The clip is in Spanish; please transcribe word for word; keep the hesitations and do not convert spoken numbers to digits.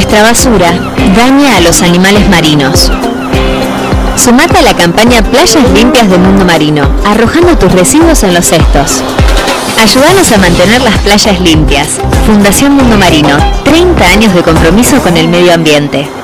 nuestra basura daña a los animales marinos. Sumate a la campaña Playas Limpias de Mundo Marino, arrojando tus residuos en los cestos. Ayúdanos a mantener las playas limpias. Fundación Mundo Marino, treinta años de compromiso con el medio ambiente.